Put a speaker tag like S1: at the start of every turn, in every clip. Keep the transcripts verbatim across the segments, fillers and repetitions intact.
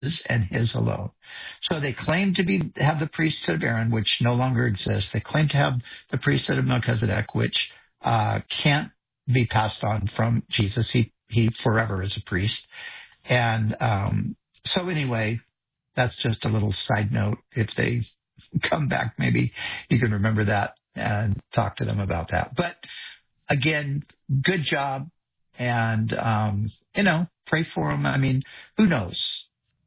S1: and his alone. So they claim to be have the priesthood of Aaron, which no longer exists. They claim to have the priesthood of Melchizedek, which uh, can't be passed on from Jesus. He he forever is a priest. And um, so anyway, that's just a little side note. If they come back, maybe you can remember that and talk to them about that. But again, good job. And, um, you know, pray for them. I mean, who knows?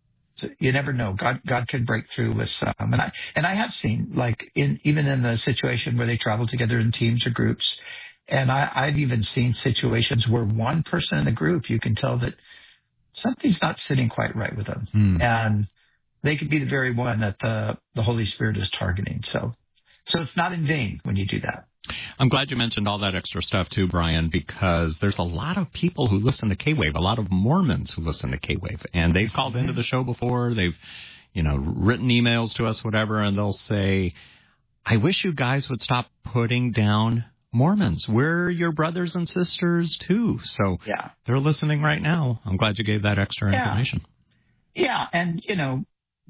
S1: You never know. God, God can break through with some. And I, and I have seen, like, in, even in the situation where they travel together in teams or groups. And I, I've even seen situations where one person in the group, you can tell that something's not sitting quite right with them. Hmm. And they could be the very one that the, the Holy Spirit is targeting. So, so it's not in vain when you do that.
S2: I'm glad you mentioned all that extra stuff too, Brian, because there's a lot of people who listen to K-Wave, a lot of Mormons who listen to K-Wave, and they've called into the show before. They've, you know, written emails to us, whatever, and they'll say, I wish you guys would stop putting down Mormons. We're your brothers and sisters too. So yeah, they're listening right now. I'm glad you gave that extra
S1: yeah.
S2: information.
S1: Yeah. And, you know,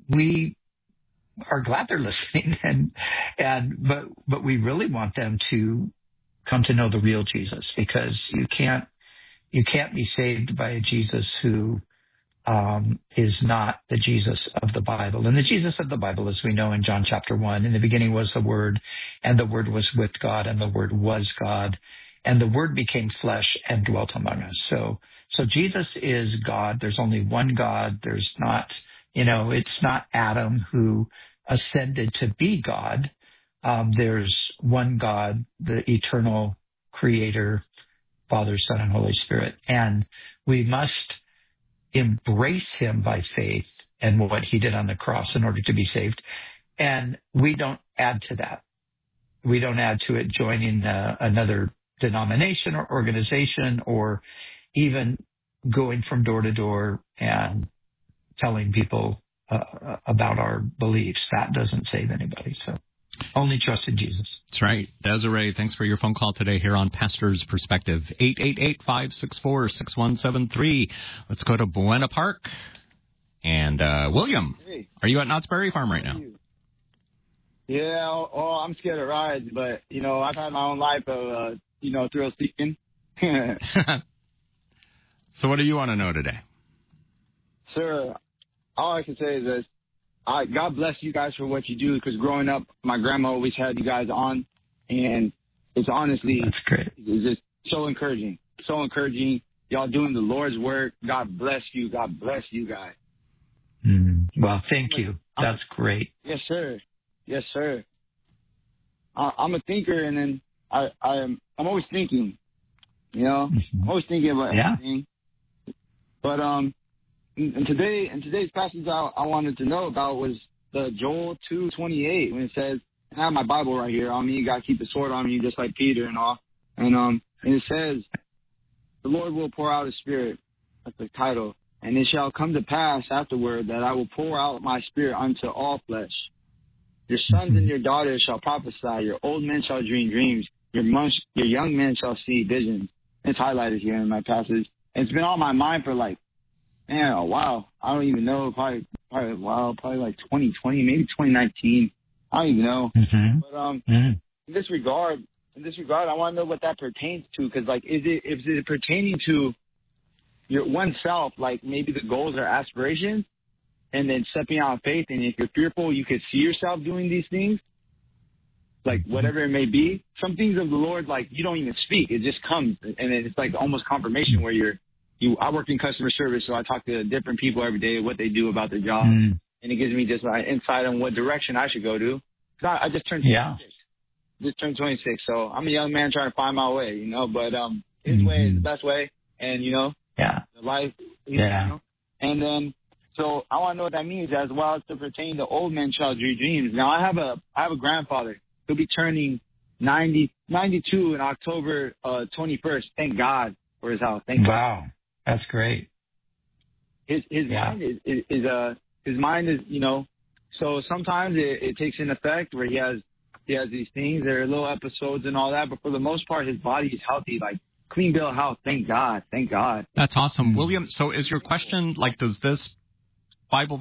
S1: we are glad they're listening, and and but but we really want them to come to know the real Jesus, because you can't you can't be saved by a Jesus who um, is not the Jesus of the Bible. And the Jesus of the Bible, as we know in John chapter one, in the beginning was the Word, and the Word was with God, and the Word was God, and the Word became flesh and dwelt among us. So so Jesus is God. There's only one God. There's not. You know, it's not Adam who ascended to be God. Um, there's one God, the eternal creator, Father, Son, and Holy Spirit. And we must embrace him by faith and what he did on the cross in order to be saved. And we don't add to that. We don't add to it joining uh, another denomination or organization, or even going from door to door and telling people uh, about our beliefs. That doesn't save anybody. So only trust in Jesus.
S2: That's right. Desiree, thanks for your phone call today here on Pastor's Perspective. eight eight eight, five six four, six one seven three. Let's go to Buena Park. And uh, William, hey. Are you at Knott's Berry Farm right now?
S3: Yeah, oh, I'm scared of rides, but, you know, I've had my own life of, uh, you know, thrill seeking.
S2: So what do you want to know today?
S3: Sir, all I can say is this. I, God bless you guys for what you do, because growing up, my grandma always had you guys on, and it's honestly,
S1: that's great.
S3: It's just so encouraging, so encouraging. Y'all doing the Lord's work. God bless you. God bless you guys.
S1: Mm, well, thank you. That's
S3: I'm,
S1: great.
S3: Yes, sir. Yes, sir. I, I'm a thinker, and then I, I am, I'm always thinking, you know, mm-hmm. I'm always thinking about
S1: yeah.
S3: everything. But, um, And today, in today's passage, I, I wanted to know about was the Joel two twenty-eight, when it says, I have my Bible right here on me. You got to keep the sword on you, just like Peter and all. And um, and it says, the Lord will pour out his spirit. That's the title. And it shall come to pass afterward that I will pour out my spirit unto all flesh. Your sons mm-hmm. and your daughters shall prophesy. Your old men shall dream dreams. Your, months, your young men shall see visions. It's highlighted here in my passage. And it's been on my mind for like, Man, oh, wow. I don't even know. Probably, probably, wow, probably like twenty twenty, maybe twenty nineteen. I don't even know.
S1: Mm-hmm.
S3: But um,
S1: mm-hmm.
S3: in this regard, in this regard, I want to know what that pertains to. Because, like, is it is it pertaining to your oneself? Like, maybe the goals or aspirations, and then stepping out in faith. And if you're fearful, you could see yourself doing these things, like mm-hmm. whatever it may be. Some things of the Lord, like you don't even speak; it just comes, and it's like almost confirmation where you're. You, I work in customer service, so I talk to different people every day, what they do about their job, mm. and it gives me just like insight on what direction I should go to. Cause I, I just turned twenty-six. Yeah. Just turned twenty-six, so I'm a young man trying to find my way, you know. But um, his mm-hmm. way is the best way, and you know,
S1: yeah,
S3: the life,
S1: yeah.
S3: You know? And then, so I want to know what that means as well as to pertain to old men shall dream dreams. Now I have a I have a grandfather. He'll be turning ninety, ninety-two in October uh, twenty-first. Thank God for his health. Thank
S1: wow.
S3: God.
S1: That's great.
S3: His his
S1: yeah.
S3: mind is, is is uh his mind is you know so sometimes it, it takes an effect where he has he has these things. There are little episodes and all that, but for the most part, his body is healthy, like clean bill of health. Thank God, thank God.
S2: That's awesome, William. So is your question like, does this Bible